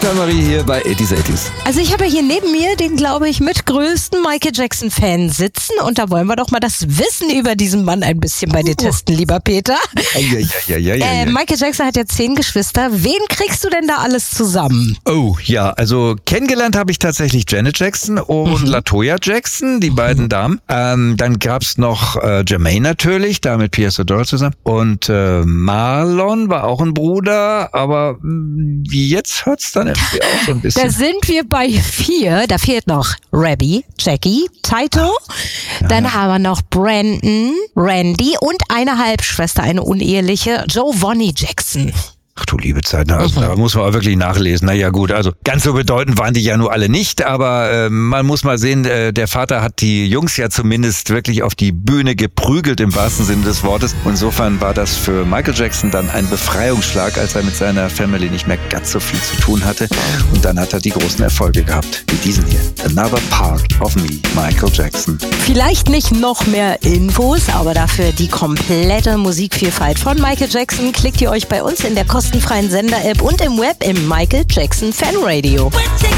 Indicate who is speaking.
Speaker 1: mit Anne-Marie hier bei 80s.
Speaker 2: Also ich habe hier neben mir den, glaube ich, mitgrößten Michael Jackson-Fan sitzen und da wollen wir doch mal das Wissen über diesen Mann ein bisschen bei dir testen, lieber Peter.
Speaker 1: Ja.
Speaker 2: Michael Jackson hat ja 10 Geschwister. Wen kriegst du denn da alles zusammen?
Speaker 1: Oh ja, also kennengelernt habe ich tatsächlich Janet Jackson und LaToya Jackson, die beiden Damen. Dann gab's noch Jermaine natürlich, da mit Pierce O'Doyle zusammen. Und Marlon war auch ein Bruder, aber jetzt hört's dann irgendwie auch so ein bisschen.
Speaker 2: Da sind wir bei 4. Da fehlt noch Rabbi, Jackie, Taito. Dann haben wir noch Brandon, Randy und eine Halbschwester, eine uneheliche, Giovanni Jackson.
Speaker 1: Ach du liebe Zeit, also, da muss man auch wirklich nachlesen. Naja gut, also ganz so bedeutend waren die ja nur alle nicht, aber man muss mal sehen, der Vater hat die Jungs ja zumindest wirklich auf die Bühne geprügelt im wahrsten Sinne des Wortes. Insofern war das für Michael Jackson dann ein Befreiungsschlag, als er mit seiner Family nicht mehr ganz so viel zu tun hatte. Und dann hat er die großen Erfolge gehabt, wie diesen hier. Another Part of Me, Michael Jackson.
Speaker 2: Vielleicht nicht noch mehr Infos, aber dafür die komplette Musikvielfalt von Michael Jackson klickt ihr euch bei uns in der kostenfreien Sender-App und im Web im Michael Jackson Fan Radio.